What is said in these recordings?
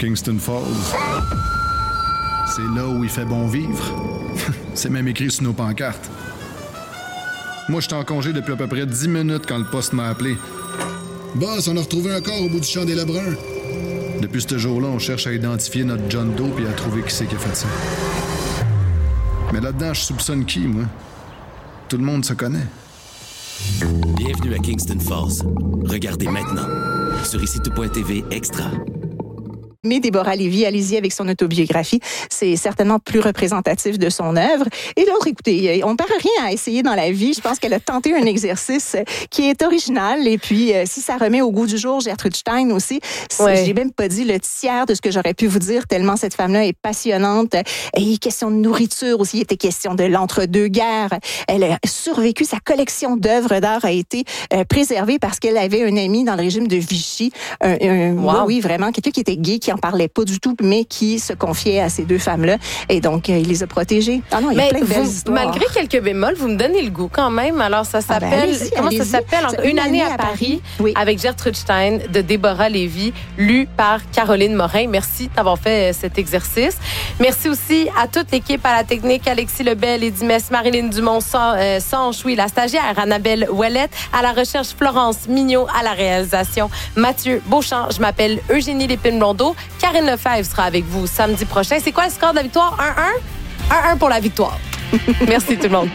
Kingston Falls. C'est là où il fait bon vivre. C'est même écrit sur nos pancartes. Moi, j'étais en congé depuis à peu près 10 minutes quand le poste m'a appelé. Boss, on a retrouvé un corps au bout du champ des Lebrun. Depuis ce jour-là, on cherche à identifier notre John Doe et à trouver qui c'est qui a fait ça. Mais là-dedans, je soupçonne qui, moi? Tout le monde se connaît. Bienvenue à Kingston Falls. Regardez maintenant sur ICITO.tv Extra. Mais Déborah Lévy, allez-y avec son autobiographie. C'est certainement plus représentatif de son œuvre. Et l'autre, écoutez, on ne perd rien à essayer dans la vie. Je pense qu'elle a tenté un exercice qui est original. Et puis, si ça remet au goût du jour Gertrude Stein aussi, j'ai même pas dit le tiers de ce que j'aurais pu vous dire, tellement cette femme-là est passionnante. Et question de nourriture aussi, il était question de l'entre-deux-guerres. Elle a survécu, sa collection d'œuvres d'art a été préservée parce qu'elle avait un ami dans le régime de Vichy. Oui, vraiment, quelqu'un qui était gay, qui en parlait pas du tout, mais qui se confiait à ces deux femmes-là. Et donc, il les a protégées. Ah non, il y a plein de belles histoires. Malgré quelques bémols, vous me donnez le goût quand même. Alors, ça s'appelle... comment ça s'appelle? Une année à Paris, oui, avec Gertrude Stein de Déborah Lévy, lu par Caroline Morin. Merci d'avoir fait cet exercice. Merci aussi à toute l'équipe, à la technique, Alexis Lebel, Eddie Mess, Marilyn Dumont-Sanche, la stagiaire, Annabelle Ouellette, à la recherche, Florence Mignot, à la réalisation, Mathieu Beauchamp. Je m'appelle Eugénie Lépine-Blondeau. Karine Lefebvre sera avec vous samedi prochain. C'est quoi le score de la victoire? 1-1? 1-1 pour la victoire. Merci tout le monde.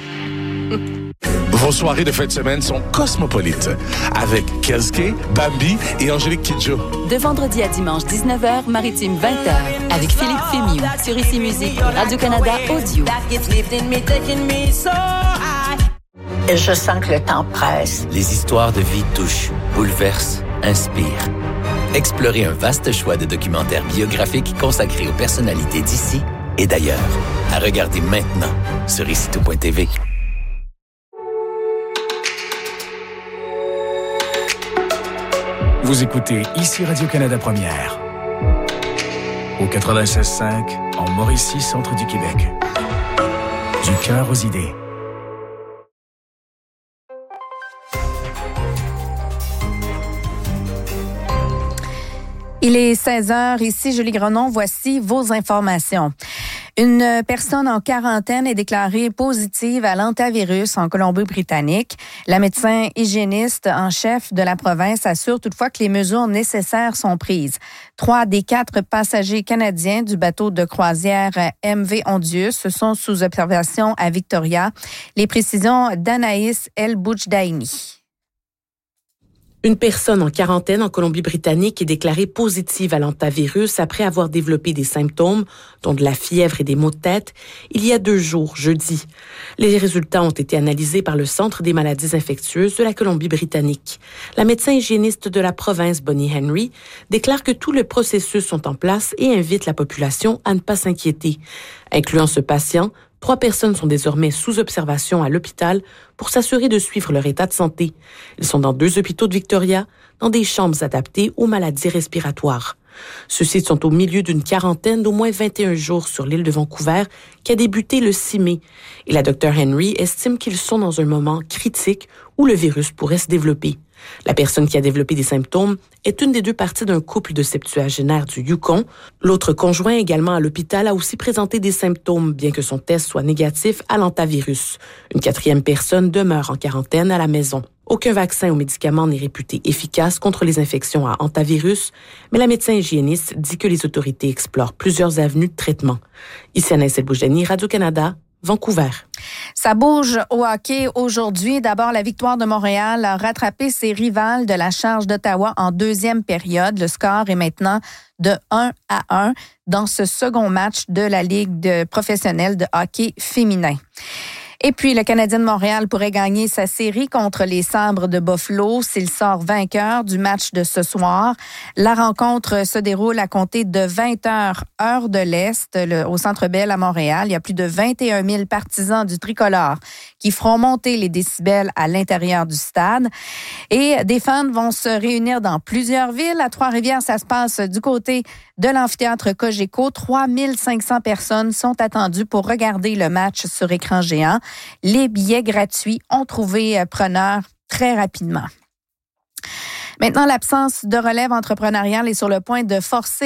Vos soirées de fin de semaine sont cosmopolites avec Kelske, Bambi et Angélique Kidjo. De vendredi à dimanche 19h, maritime 20h avec Philippe Fémiou sur Ici Musique Radio-Canada Audio. Je sens que le temps presse. Les histoires de vie touchent, bouleversent, inspirent. Explorez un vaste choix de documentaires biographiques consacrés aux personnalités d'ici et d'ailleurs. À regarder maintenant sur ICITO.tv. Vous écoutez ici Radio-Canada Première. Au 96.5, en Mauricie, centre du Québec. Du cœur aux idées. Il est 16h, ici Julie Grenon, voici vos informations. Une personne en quarantaine est déclarée positive à l'hantavirus en Colombie-Britannique. La médecin hygiéniste en chef de la province assure toutefois que les mesures nécessaires sont prises. 3 des 4 passagers canadiens du bateau de croisière MV Ondius sont sous observation à Victoria. Les précisions d'Anaïs El Boujdaini. Une personne en quarantaine en Colombie-Britannique est déclarée positive à l'hantavirus après avoir développé des symptômes, dont de la fièvre et des maux de tête, il y a 2 jours, jeudi. Les résultats ont été analysés par le Centre des maladies infectieuses de la Colombie-Britannique. La médecin hygiéniste de la province, Bonnie Henry, déclare que tout le processus sont en place et invite la population à ne pas s'inquiéter. Incluant ce patient, 3 personnes sont désormais sous observation à l'hôpital pour s'assurer de suivre leur état de santé. Ils sont dans 2 hôpitaux de Victoria, dans des chambres adaptées aux maladies respiratoires. Ceux-ci sont au milieu d'une quarantaine d'au moins 21 jours sur l'île de Vancouver qui a débuté le 6 mai. Et la Dr Henry estime qu'ils sont dans un moment critique où le virus pourrait se développer. La personne qui a développé des symptômes est une des 2 parties d'un couple de septuagénaires du Yukon. L'autre conjoint, également à l'hôpital, a aussi présenté des symptômes, bien que son test soit négatif à l'hantavirus. Une 4e personne demeure en quarantaine à la maison. Aucun vaccin ou médicament n'est réputé efficace contre les infections à hantavirus, mais la médecin hygiéniste dit que les autorités explorent plusieurs avenues de traitement. Ici Anaïs El Boujdaini, Radio-Canada, Vancouver. Ça bouge au hockey aujourd'hui. D'abord, la victoire de Montréal a rattrapé ses rivales de la Charge d'Ottawa en 2e période. Le score est maintenant de 1-1 dans ce second match de la Ligue professionnelle de hockey féminin. Et puis, le Canadien de Montréal pourrait gagner sa série contre les Sabres de Buffalo s'il sort vainqueur du match de ce soir. La rencontre se déroule à compter de 20h, heure de l'Est, au Centre Bell à Montréal. Il y a plus de 21 000 partisans du tricolore qui feront monter les décibels à l'intérieur du stade. Et des fans vont se réunir dans plusieurs villes. À Trois-Rivières, ça se passe du côté de l'amphithéâtre Cogeco. 3 500 personnes sont attendues pour regarder le match sur écran géant. Les billets gratuits ont trouvé preneur très rapidement. Maintenant, l'absence de relève entrepreneuriale est sur le point de forcer